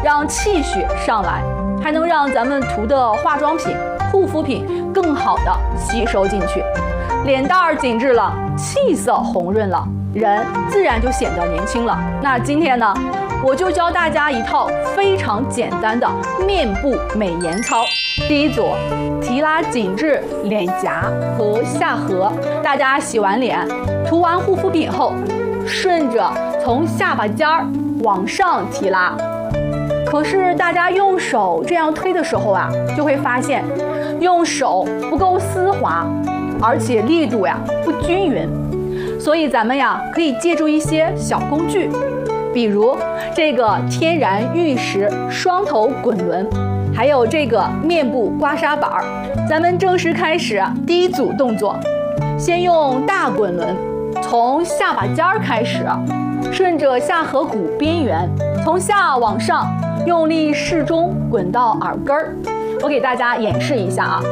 让气血上来，还能让咱们涂的化妆品、护肤品更好的吸收进去，脸蛋儿紧致了，气色红润了，人自然就显得年轻了。那今天呢，我就教大家一套非常简单的面部美颜操。第一组，提拉紧致脸颊和下颌。大家洗完脸、涂完护肤品后，顺着从下巴尖儿往上提拉。可是大家用手这样推的时候啊，就会发现用手不够丝滑，而且力度呀不均匀。所以咱们呀可以借助一些小工具，比如这个天然玉石双头滚轮，还有这个面部刮痧板。咱们正式开始第一组动作，先用大滚轮从下巴尖儿开始，顺着下颌骨边缘从下往上用力适中滚到耳根儿。我给大家演示一下啊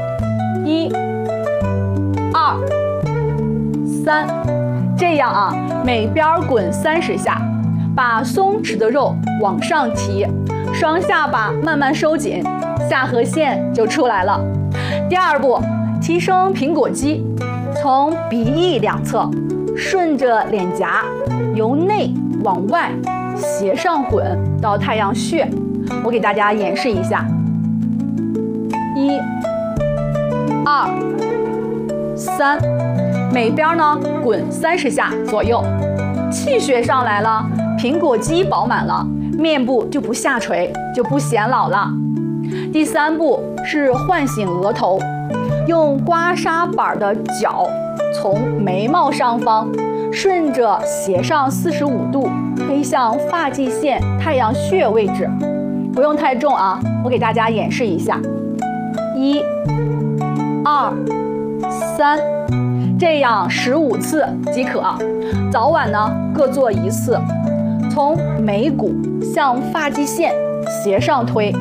，1、2、3，这样啊，每边滚30下，把松弛的肉往上提，双下巴慢慢收紧，下颌线就出来了。第二步，提升苹果肌，从鼻翼两侧顺着脸颊由内往外斜上滚到太阳穴。我给大家演示一下，1、2、3，每边呢滚30下左右，气血上来了，苹果肌饱满了，面部就不下垂，就不显老了。第三步是唤醒额头，用刮痧板的角从眉毛上方顺着斜上45度推向发际线太阳穴位置，不用太重啊，我给大家演示一下，1、2、3，这样15次即可，早晚呢各做1次，从眉骨向发际线斜上推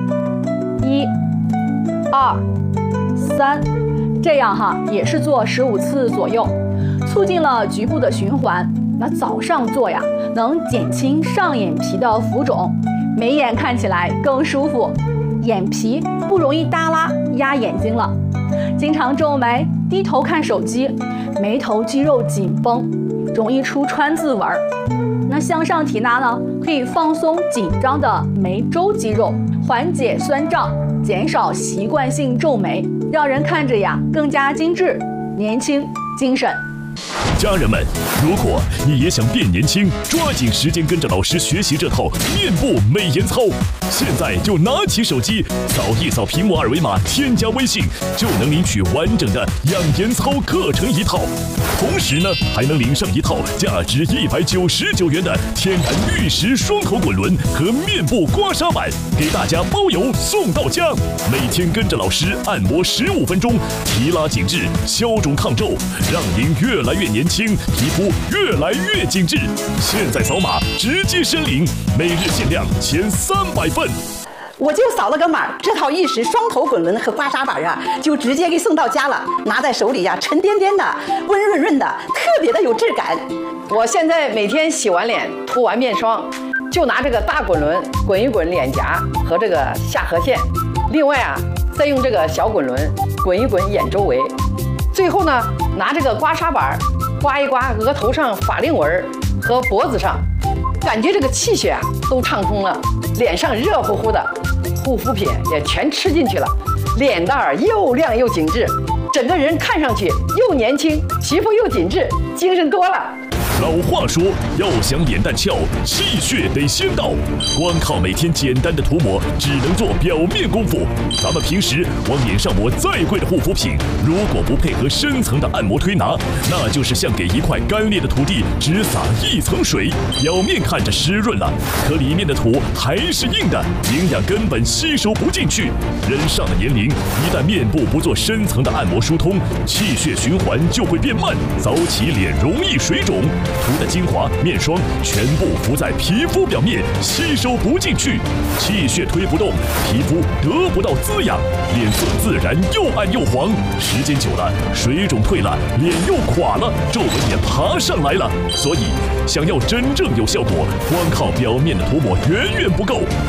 ，1、2、3，这样哈也是做15次左右，促进了局部的循环。那早上做呀，能减轻上眼皮的浮肿，眉眼看起来更舒服，眼皮不容易耷拉压眼睛了。经常皱眉、低头看手机，眉头肌肉紧绷，容易出川字纹。那向上提拉呢，可以放松紧张的眉周肌肉，缓解酸胀，减少习惯性皱眉，让人看着呀更加精致、年轻、精神。 家人们，如果你也想变年轻，抓紧时间跟着老师学习这套面部美颜操。现在就拿起手机，扫一扫屏幕二维码，添加微信，就能领取完整的养颜操课程一套。同时呢，还能领上一套价值199元的天然玉石双头滚轮和面部刮痧板，给大家包邮送到家。每天跟着老师按摩15分钟，提拉紧致，消肿抗皱，让您越来越年轻，皮肤越来越紧致。现在扫码直接申领，每日限量前300份。 我就扫了个码，这套玉石双头滚轮和刮痧板啊，就直接给送到家了。拿在手里呀，沉甸甸的，温润润的，特别的有质感。 我现在每天洗完脸、涂完面霜，就拿这个大滚轮滚一滚脸颊和这个下颌线，另外啊，再用这个小滚轮滚一滚眼周围，最后呢，拿这个刮痧板刮一刮额头上法令纹和脖子上，感觉这个气血啊都畅通了，脸上热乎乎的，护肤品也全吃进去了，脸蛋儿又亮又紧致，整个人看上去又年轻，皮肤又紧致，精神多了。 老话说，要想脸蛋翘，气血得先到。光靠每天简单的涂抹，只能做表面功夫。咱们平时往脸上抹再贵的护肤品，如果不配合深层的按摩推拿，那就是像给一块干裂的土地只撒一层水，表面看着湿润了，可里面的土还是硬的，营养根本吸收不进去。人上了年龄，一旦面部不做深层的按摩疏通，气血循环就会变慢，早起脸容易水肿。涂的精华、面霜全部浮在皮肤表面，吸收不进去，气血推不动，皮肤得不到滋养，脸色自然又暗又黄。时间久了，水肿退了，脸又垮了，皱纹也爬上来了。所以，想要真正有效果，光靠表面的涂抹远远不够，